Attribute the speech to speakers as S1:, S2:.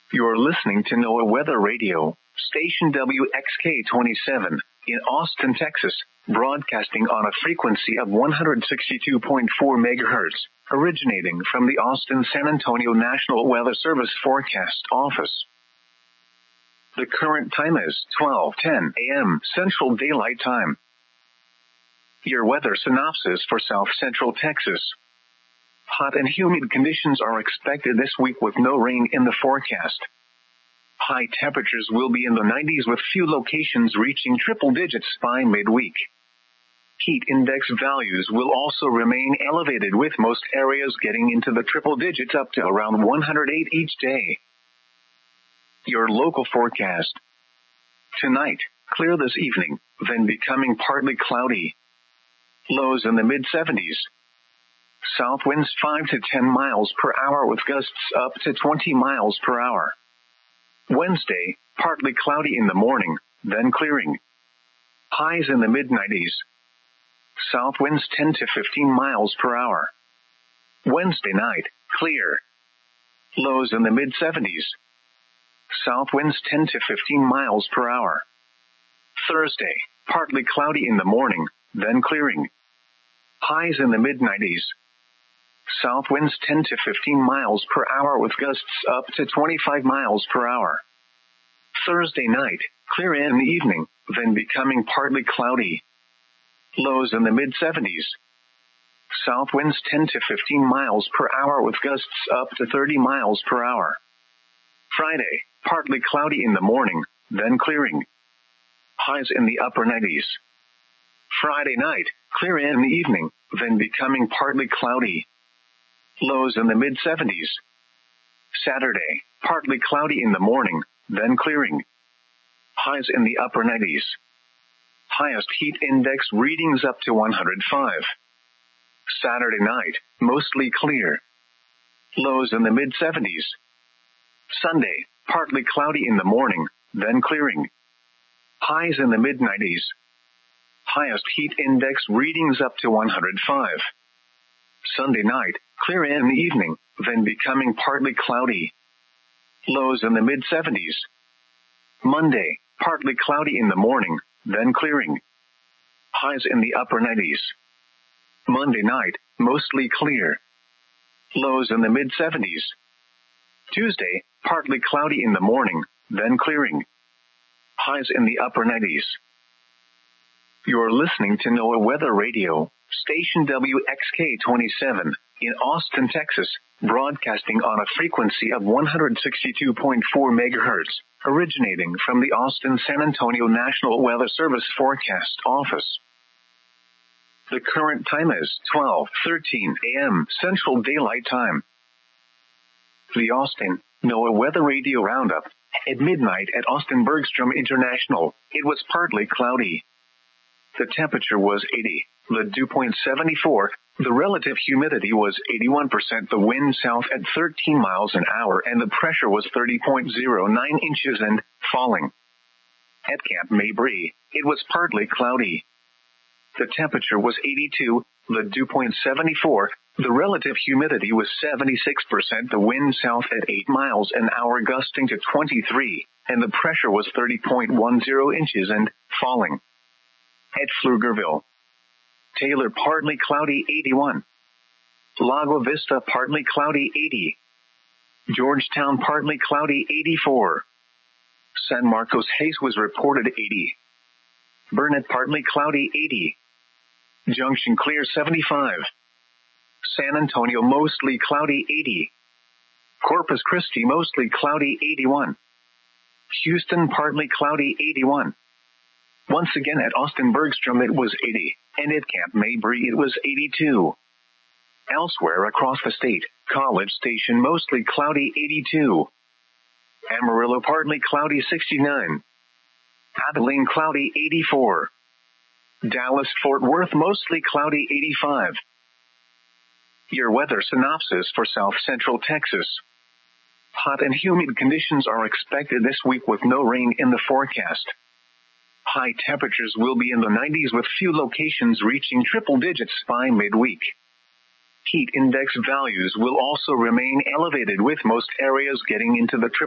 S1: You're listening to NOAA Weather Radio, station WXK-27, in Austin, Texas, broadcasting on a frequency of 162.4 megahertz, originating from the Austin-San Antonio National Weather Service Forecast Office. The current time is 12:10 a.m. Central Daylight Time. Your weather synopsis for South Central Texas. Hot and humid conditions are expected this week with no rain in the forecast. High temperatures will be in the 90s with few locations reaching triple digits by midweek. Heat index values will also remain elevated with most areas getting into the triple digits up to around 108 each day. Your local forecast. Tonight, clear this evening, then becoming partly cloudy. Lows in the mid-70s. South winds 5 to 10 miles per hour with gusts up to 20 miles per hour. Wednesday, partly cloudy in the morning, then clearing. Highs in the mid-90s. South winds 10 to 15 miles per hour. Wednesday night, clear. Lows in the mid-70s. South winds 10 to 15 miles per hour. Thursday, partly cloudy in the morning, then clearing. Highs in the mid-90s. South winds 10 to 15 miles per hour with gusts up to 25 miles per hour. Thursday night, clear in the evening, then becoming partly cloudy. Lows in the mid-70s. South winds 10 to 15 miles per hour with gusts up to 30 miles per hour. Friday, partly cloudy in the morning, then clearing. Highs in the upper 90s. Friday night, clear in the evening, then becoming partly cloudy. Lows in the mid-70s. Saturday, partly cloudy in the morning, then clearing. Highs in the upper 90s. Highest heat index readings up to 105. Saturday night, mostly clear. Lows in the mid-70s. Sunday, partly cloudy in the morning, then clearing. Highs in the mid-90s. Highest heat index readings up to 105. Sunday night, clear in the evening, then becoming partly cloudy. Lows in the mid-70s. Monday, partly cloudy in the morning, then clearing. Highs in the upper 90s. Monday night, mostly clear. Lows in the mid-70s. Tuesday, partly cloudy in the morning, then clearing. Highs in the upper 90s. You're listening to NOAA Weather Radio, station WXK-27, in Austin, Texas, broadcasting on a frequency of 162.4 megahertz, originating from the Austin-San Antonio National Weather Service Forecast Office. The current time is 12:13 a.m. Central Daylight Time. The Austin NOAA Weather Radio Roundup. At midnight at Austin Bergstrom International, it was partly cloudy. The temperature was 80, the dew point 74, the relative humidity was 81%, the wind south at 13 miles an hour, and the pressure was 30.09 inches and falling. At Camp Mabry, it was partly cloudy. The temperature was 82, the dew point 74, the relative humidity was 76%, the wind south at 8 miles an hour gusting to 23, and the pressure was 30.10 inches and falling. At Pflugerville, Taylor partly cloudy 81. Lago Vista partly cloudy 80. Georgetown partly cloudy 84. San Marcos Hayes was reported 80. Burnett partly cloudy 80. Junction clear 75. San Antonio mostly cloudy 80. Corpus Christi mostly cloudy 81. Houston partly cloudy 81. Once again at Austin Bergstrom it was 80, and at Camp Mabry it was 82. Elsewhere across the state, College Station mostly cloudy 82. Amarillo partly cloudy 69. Abilene cloudy 84. Dallas Fort Worth mostly cloudy 85. Your weather synopsis for South Central Texas. Hot and humid conditions are expected this week with no rain in the forecast. High temperatures will be in the 90s with few locations reaching triple digits by midweek. Heat index values will also remain elevated with most areas getting into the triple